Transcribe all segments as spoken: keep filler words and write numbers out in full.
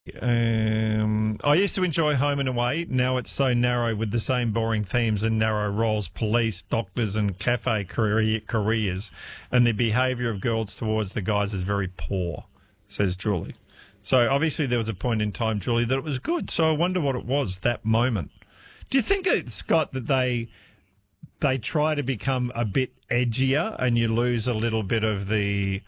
Um, I used to enjoy Home and Away. Now it's so narrow with the same boring themes and narrow roles, police, doctors and cafe career, careers, and the behaviour of girls towards the guys is very poor, says Julie. So obviously there was a point in time, Julie, that it was good. So I wonder what it was, that moment. Do you think, it's, Scott, that they they try to become a bit edgier and you lose a little bit of the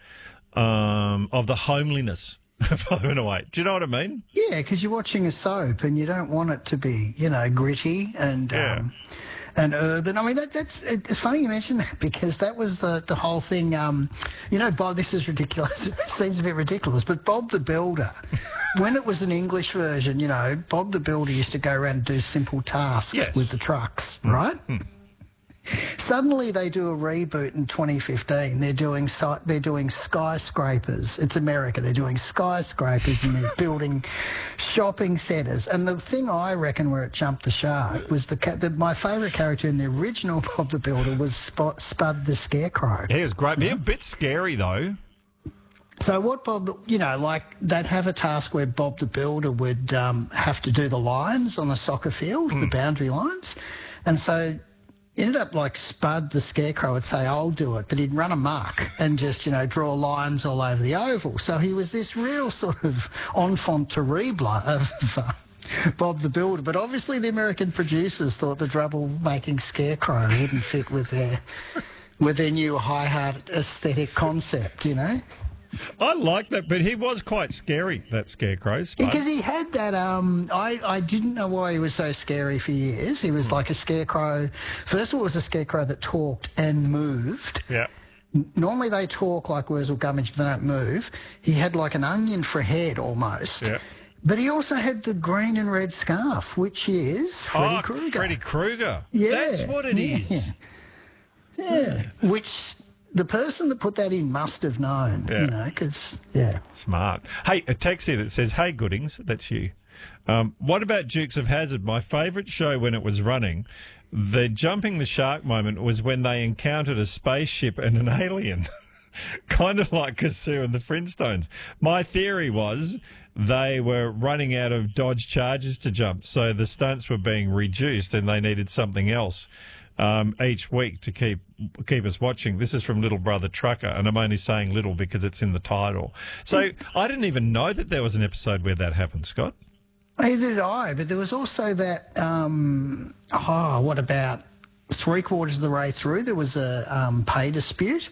um, of the homeliness of Home and Away? Do you know what I mean? Yeah, because you're watching a soap and you don't want it to be, you know, gritty and Yeah. um, and urban. I mean, that, that's it's funny you mention that because that was the, the whole thing. Um, you know, Bob, this is ridiculous. It seems a bit ridiculous, but Bob the Builder, when it was an English version, you know, Bob the Builder used to go around and do simple tasks Yes. with the trucks, right? Suddenly they do a reboot in twenty fifteen. They're doing si- they're doing skyscrapers. It's America. They're doing skyscrapers and they're building shopping centres. And the thing I reckon where it jumped the shark was the, ca- the my favourite character in the original Bob the Builder was Spot, Spud the Scarecrow. He was great. Yeah. A bit scary, though. So what Bob, you know, like they'd have a task where Bob the Builder would um, have to do the lines on the soccer field, mm. the boundary lines. And so ended up like Spud the Scarecrow would say, I'll do it, but he'd run amok and just, you know, draw lines all over the oval. So he was this real sort of enfant terrible of uh, Bob the Builder. But obviously the American producers thought the trouble-making Scarecrow wouldn't fit with their, with their new high-heart aesthetic concept, you know. I like that, but he was quite scary, that Scarecrow. Spud. Because he had that, um, I, I didn't know why he was so scary for years. He was mm. like a scarecrow. First of all, it was a scarecrow that talked and moved. Yeah. Normally they talk like Wurzel Gummidge, but they don't move. He had like an onion for a head almost. Yeah. But he also had the green and red scarf, which is Freddy oh, Krueger. Freddy Krueger. Yeah. That's what it yeah. is. Yeah. yeah. Which the person that put that in must have known, yeah. you know, because, yeah. Smart. Hey, a text here that says, hey, Goodings, that's you. Um, what about Dukes of Hazzard? My favourite show when it was running, the jumping the shark moment was when they encountered a spaceship and an alien. Kind of like Kazoo and the Flintstones. My theory was they were running out of Dodge Chargers to jump, so the stunts were being reduced and they needed something else um, each week to keep keep us watching. This is from Little Brother Trucker, and I'm only saying little because it's in the title. So I didn't even know that there was an episode where that happened, Scott. Neither did I, but there was also that, um, oh, what about three quarters of the way through, there was a um, pay dispute,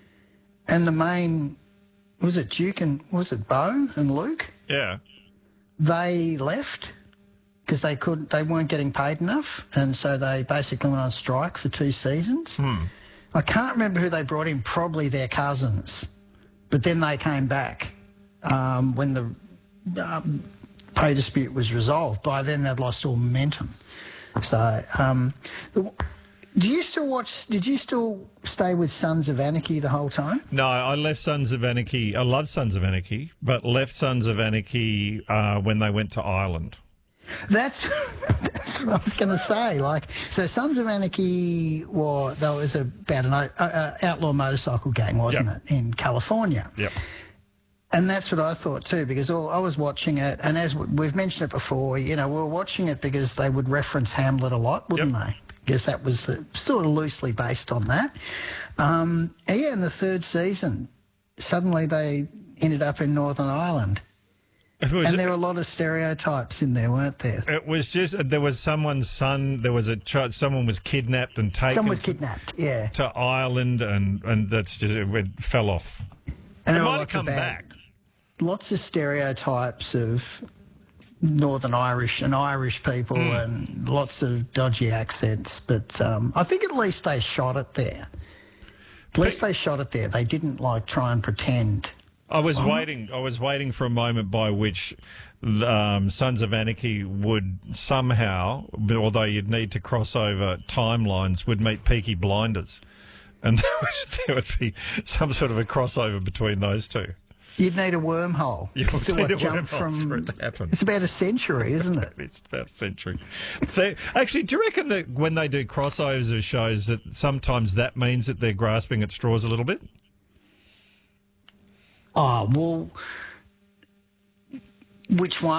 and the main, was it Duke and, was it Bo and Luke? Yeah. They left because they couldn't, they weren't getting paid enough, and so they basically went on strike for two seasons. Hmm. I can't remember who they brought in, probably their cousins, but then they came back um, when the um, pay dispute was resolved. By then they'd lost all momentum. So, um, do you still watch, did you still stay with Sons of Anarchy the whole time? No, I left Sons of Anarchy. I love Sons of Anarchy, but left Sons of Anarchy uh, when they went to Ireland. That's, that's what I was going to say. Like, so Sons of Anarchy, well, that was about an uh, uh, outlaw motorcycle gang, wasn't Yep. it, in California? Yep. And that's what I thought too, because all, I was watching it, and as we've mentioned it before, you know, we were watching it because they would reference Hamlet a lot, wouldn't Yep. they? Because that was the, sort of loosely based on that. Um, and yeah, in the third season, suddenly they ended up in Northern Ireland. It was, And there were a lot of stereotypes in there, weren't there? it was just, there was someone's son, there was a child, someone was kidnapped and taken Someone was to, kidnapped, yeah. to Ireland, and, and that's just, it went, fell off. And It there were might have lots come of bad- back. Lots of stereotypes of Northern Irish and Irish people Mm. and lots of dodgy accents. But um, I think at least they shot it there. At least they shot it there. They didn't, like, try and pretend. I was Oh. waiting. I was waiting for a moment by which um, Sons of Anarchy would somehow, although you'd need to cross over timelines, would meet Peaky Blinders, and there would, there would be some sort of a crossover between those two. You'd need a wormhole. You to would need what, a jump wormhole from, for it to happen. It's about a century, isn't it? It's about a century. So, actually, do you reckon that when they do crossovers of shows that sometimes that means that they're grasping at straws a little bit? Oh, well, Which one?